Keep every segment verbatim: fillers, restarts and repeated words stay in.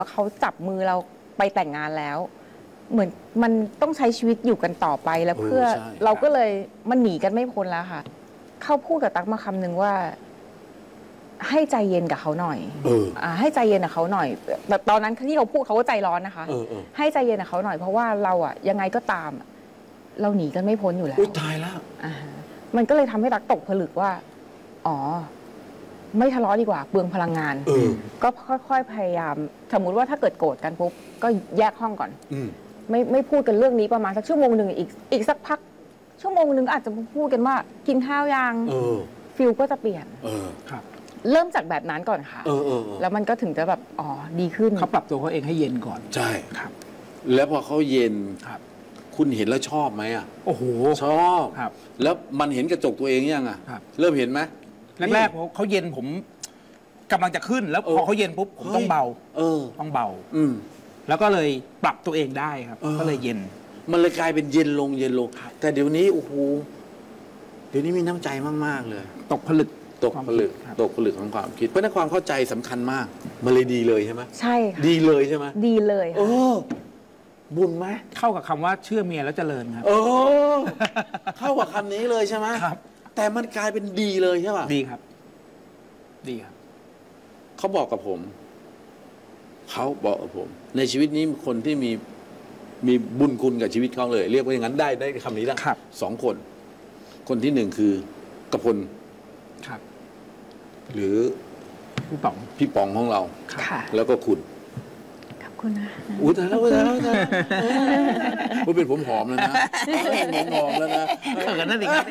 เขาจับมือเราไปแต่งงานแล้ว เหมือนมันต้องใช้ชีวิตอยู่กันต่อไปแล้วเพื่อเราก็เลยมันหนีกันไม่พ้นแล้วค่ะเขาพูดกับตั๊กมาคำนึงว่า ให้ใจเย็นกับเขาหน่อยอ่าให้ใจเย็นกับเขาหน่อยแบบตอนนั้นที่เขาพูดเขาก็ใจร้อนนะคะให้ใจเย็นกับเขาหน่อยเพราะว่าเราอะยังไงก็ตามเราหนีกันไม่พ้นอยู่แล้วตายแล้วมันก็เลยทำให้ตั๊กตกผลึกว่าอ๋อไม่ทะเลาะดีกว่าเปลืองพลังงานก็ค่อยๆพยายามสมมติว่าถ้าเกิดโกรธกันปุ๊บก็แยกห้องก่อนไม่ไม่พูดกันเรื่องนี้ประมาณสักชั่วโมงหนึ่งอีกอีกสักพักชั่วโมงหนึ่งอาจจะพูดกันว่ากินข้าวยังฟิลก็จะเปลี่ยนเริ่มจากแบบนั้นก่อนค่ะแล้วมันก็ถึงจะแบบอ๋อดีขึ้นเขาปรับตัวเขาเองให้เย็นก่อนใช่ครับแล้วพอเขาเย็นครับคุณเห็นแล้วชอบไหมอ่ะโอ้โหชอบครับแล้วมันเห็นกระจกตัวเองยังอ่ะเริ่มเห็นไหมแรกๆเขาเย็นผมกำลังจะขึ้นแล้วพอเขาเย็นปุ๊บผมต้องเบาเออต้องเบาอืมแล้วก็เลยปรับตัวเองได้ครับก็เลยเย็นมันเลยกลายเป็นเย็นลงเย็นลงแต่เดี๋ยวนี้โอ้โหเดี๋ยวนี้มีน้ำใจมากๆเลยตกผลึกตกผลึกตกผลึกของความคิดเพราะนั้นความเข้าใจสำคัญมากมันเลยดีเลยใช่ไหมใช่ค่ะดีเลยใช่ไหมดีเลยเออบุญไหมเข้ากับคำว่าเชื่อเมียแล้วเจริญครับเออเข้ากับคำนี้เลยใช่ไหมครับแต่มันกลายเป็นดีเลยใช่ป่ะดีครับดีครับเขาบอกกับผมเขาบอกกับผมในชีวิตนี้คนที่มีมีบุญคุณกับชีวิตเขาเลยเรียกว่าอย่างนั้นได้ได้คำนี้แล้วสองคนคนที่หนึ่งคือกระพลครับหรือพี่ป๋องพี่ป๋องของเราแล้วก็คุณขอบคุณนะอุ้ยแต่แล้วแต่แล้วแต่คุณเป็นผมหอมแล้วนะผมหอมแล้วนะเกิดนั่นเอง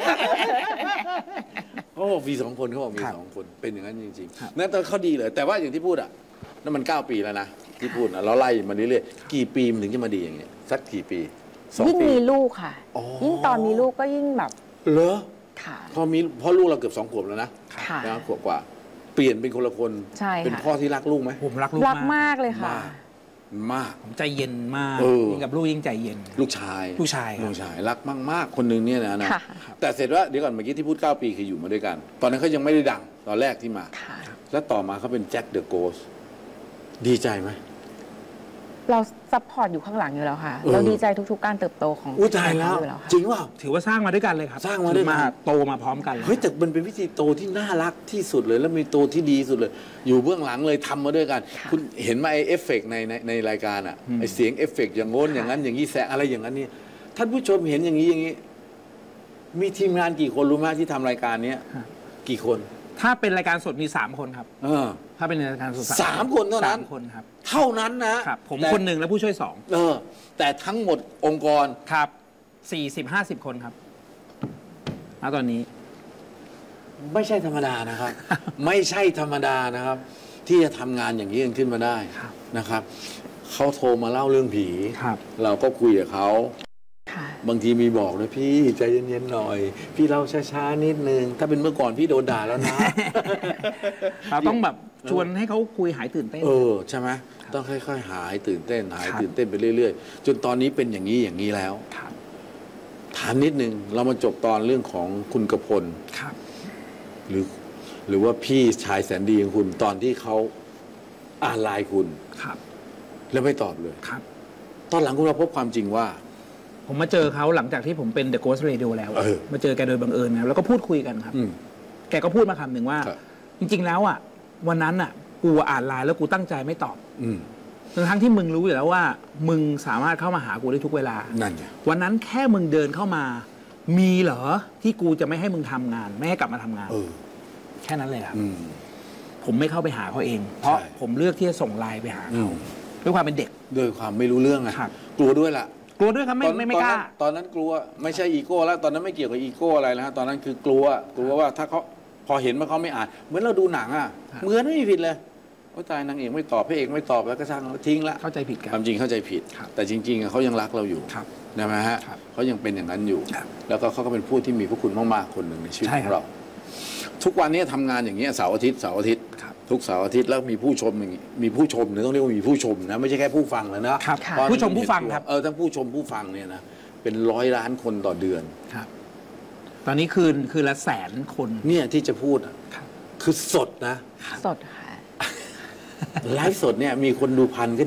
เขาบอกมีสองคนเขาบอกมีสองคนเป็นอย่างนั้นจริงๆนั่นตอนเขาดีเลยแต่ว่าอย่างที่พูดอ่ะนั่นมันเก้าปีแล้วนะที่พูดนะเราไล่มาเรื่อยๆกี่ปีมันถึงจะมาดีอย่างเงี้ยสักกี่ปียิ่งมีลูกค่ะยิ่งตอนมีลูกก็ยิ่งแบบเหรอพอมีพ่อลูกเราเกือบสองขวบแล้วนะนะขวบกว่าเปลี่ยนเป็นคนละคนเป็นพ่อที่รักลูกไหมผมรักลูกรักมากเลยค่ะมากผมใจเย็นมากยิ่งกับลูกยิ่งใจเย็นลูกชายลูกชายลูกชายรักมากๆคนหนึ่งเนี่ยนะนะแต่เสร็จว่าเดี๋ยวก่อนเมื่อกี้ที่พูดเก้าปีคืออยู่มาด้วยกันตอนนั้นเขายังไม่ได้ดังตอนแรกที่มาแล้วต่อมาเขาเป็นแจ็คเดอะโกสดีใจไหมเราซัพพอร์ตอยู่ข้างหลังอยู่แล้วค่ะเราดีใจทุกๆการเติบโตของอุ้ยใจแล้วจริงว่าถือว่าสร้างมาด้วยกันเลยครับสร้างมาด้วยมาโตมาพร้อมกันเฮ้ยแต่มันเป็นวิธีโตที่น่ารักที่สุดเลยแล้วมีโตที่ดีสุดเลยอยู่เบื้องหลังเลยทำมาด้วยกันคุณเห็นไหมไอเอฟเฟกในในในรายการอ่ะไอเสียงเอฟเฟกอย่างโน้นอย่างนั้นอย่างนี้แสงอะไรอย่างนั้นนี่ท่านผู้ชมเห็นอย่างนี้อย่างนี้มีทีมงานกี่คนรู้ไหมที่ทำรายการนี้กี่คนถ้าเป็นรายการสดมีสามคนครับเออถ้าเป็นรายการสดสามคนเท่านั้นสามคนครับเท่านั้นนะครับผมคนหนึ่งแล้วผู้ช่วยสองเออแต่ทั้งหมดองค์กรครับสี่สิบห้าสิบคนครับณตอนนี้ไม่ใช่ธรรมดานะครับ ไม่ใช่ธรรมดานะครับ ที่จะทำงานอย่างนี้กันขึ้นมาได้นะครับเขาโทรมาเล่าเรื่องผีเราก็คุยกับเขาบางทีมีบอกนะพี่ใจเย็นๆหน่อยพี่เล่าช้าๆนิดนึงถ้าเป็นเมื่อก่อนพี่โดนด่าแล้วนะเราต้องแบบชวนให้เขาคุยหายตื่นเต้นเออใช่ไหมต้องค่อยๆหายตื่นเต้นหายตื่นเต้นไปเรื่อยๆจนตอนนี้เป็นอย่างนี้อย่างนี้แล้วถามนิดนึงเรามาจบตอนเรื่องของคุณกพลหรือหรือว่าพี่ชายแสนดีของคุณตอนที่เขาอ่านไลน์คุณแล้วไม่ตอบเลยตอนหลังคุณมาพบความจริงว่าผมมาเจอเขาหลังจากที่ผมเป็น The Ghost Radio แล้วมาเจอแกโดยบังเอิญนะแล้วก็พูดคุยกันครับแกก็พูดมาคำหนึ่งว่าจริงๆแล้วอ่ะวันนั้นอ่ะกูอ่านไลน์แล้วกูตั้งใจไม่ตอบทั้งที่มึงรู้อยู่แล้วว่ามึงสามารถเข้ามาหากูได้ทุกเวลานั่นไงวันนั้นแค่มึงเดินเข้ามามีเหรอที่กูจะไม่ให้มึงทำงานไม่ให้กลับมาทำงานแค่นั้นเลยครับผมไม่เข้าไปหาเขาเองเพราะผมเลือกที่จะส่งไลน์ไปหาเขาด้วยความเป็นเด็กด้วยความไม่รู้เรื่องไงกลัวด้วยล่ะกลัวด้วยครับไม่ไม่ไม่กล้าตอนนั้นกลัวไม่ใช่อีโก้แล้วตอนนั้นไม่เกี่ยวกับอีโก้อะไรแล้วตอนนั้นคือกลัวกลัวว่าถ้าเขาพอเห็นว่าเขาไม่อ่านเหมือนเราดูหนังอ่ะเหมือนไม่มีผิดเลยว่าตายนางเอกไม่ตอบพระเอกไม่ตอบแล้วก็ช่างทิ้งละเข้าใจผิดกันความจริงเข้าใจผิดแต่จริงๆเขายังรักเราอยู่ใช่ไหมฮะเขายังเป็นอย่างนั้นอยู่แล้วก็เขาก็เป็นผู้ที่มีพระคุณมากๆคนหนึ่งในชีวิตของเราทุกวันนี้ทำงานอย่างเงี้ยเสาร์อาทิตย์เสาร์อาทิตย์ทุกเสาร์อาทิตย์แล้วมีผู้ชมอย่างนี้มีผู้ชมเนี่ยต้องเรียกว่ามีผู้ชมนะไม่ใช่แค่ผู้ฟังแล้วนะผู้ชมผู้ฟังครับเออทั้งผู้ชมผู้ฟังเนี่ยนะเป็นร้อยล้านคนต่อเดือนครับตอนนี้คืนคืนละแสนคนเนี่ยที่จะพูดคือสดนะสดค่ะไลฟ์สดเนี่ยมีคนดูพันก็